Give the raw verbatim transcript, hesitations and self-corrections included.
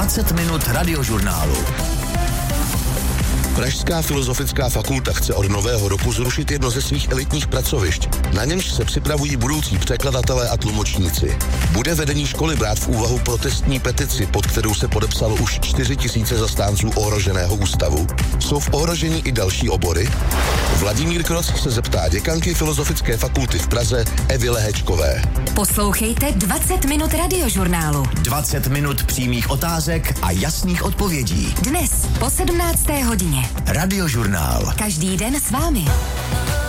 dvacet minut radiožurnálu. Pražská filozofická fakulta chce od nového roku zrušit jedno ze svých elitních pracovišť. Na němž se připravují budoucí překladatelé a tlumočníci. Bude vedení školy brát v úvahu protestní petici, pod kterou se podepsalo už čtyři tisíce zastánců ohroženého ústavu? Jsou v ohrožení i další obory? Vladimír Kroc se zeptá děkanky Filozofické fakulty v Praze Evy Lehečkové. Poslouchejte dvacet minut radiožurnálu. dvacet minut přímých otázek a jasných odpovědí. Dnes po sedmnácté hodině. Radiožurnál. Každý den s vámi.